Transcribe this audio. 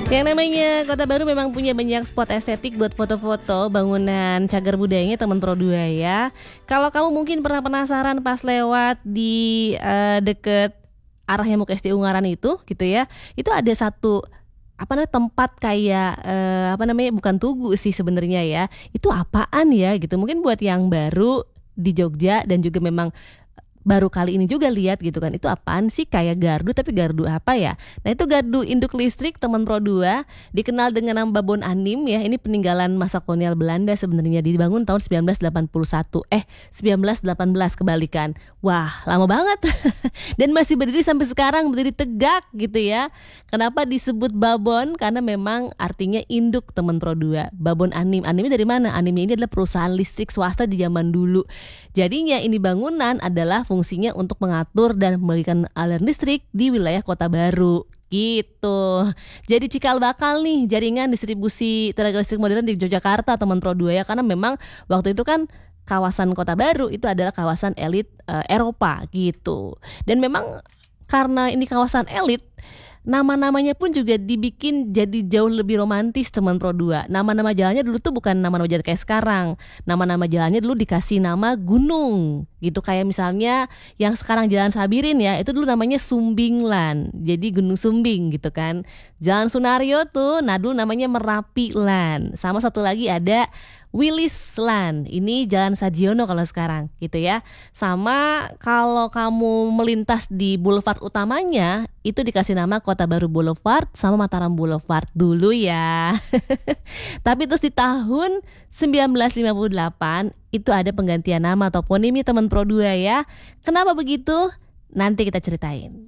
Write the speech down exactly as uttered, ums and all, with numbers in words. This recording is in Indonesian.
Yang namanya Kota Baru memang punya banyak spot estetik buat foto-foto bangunan cagar budayanya teman Pro dua ya. Kalau kamu mungkin pernah penasaran pas lewat di uh, deket arahnya mau ke S D Ungaran itu gitu ya. Itu ada satu apa namanya tempat kayak uh, apa namanya bukan tugu sih sebenarnya ya. Itu apaan ya gitu. Mungkin buat yang baru di Jogja dan juga memang baru kali ini juga lihat gitu kan, itu apaan sih, kayak gardu tapi gardu apa ya. Nah itu gardu induk listrik teman Pro dua, dikenal dengan nama Babon Anim ya. Ini peninggalan masa kolonial Belanda sebenarnya, dibangun tahun sembilan belas delapan puluh satu eh sembilan belas delapan belas kebalikan. Wah lama banget dan masih berdiri sampai sekarang, berdiri tegak gitu ya. Kenapa disebut Babon? Karena memang artinya induk teman Pro dua. Babon Anim, animnya dari mana? Animnya ini adalah perusahaan listrik swasta di zaman dulu. Jadinya ini bangunan adalah fungsinya untuk mengatur dan memberikan aliran listrik di wilayah Kota Baru gitu. Jadi cikal bakal nih jaringan distribusi tenaga listrik modern di Yogyakarta teman Pro dua ya, karena memang waktu itu kan kawasan Kota Baru itu adalah kawasan elit uh, Eropa gitu. Dan memang karena ini kawasan elit, nama-namanya pun juga dibikin jadi jauh lebih romantis teman Pro dua. Nama-nama jalannya dulu tuh bukan nama-nama jalan kayak sekarang. Nama-nama jalannya dulu dikasih nama gunung gitu. Kayak misalnya yang sekarang Jalan Sabirin ya, itu dulu namanya Sumbinglan. Jadi Gunung Sumbing gitu kan. Jalan Sunario tuh, nah dulu namanya Merapilan. Sama satu lagi ada Willisland, ini Jalan Sajiono kalau sekarang gitu ya. Sama kalau kamu melintas di boulevard utamanya, itu dikasih nama Kota Baru Boulevard sama Mataram Boulevard dulu ya. Tapi terus di tahun sembilan belas lima puluh delapan itu ada penggantian nama toponimi teman Pro dua ya. Kenapa begitu? Nanti kita ceritain.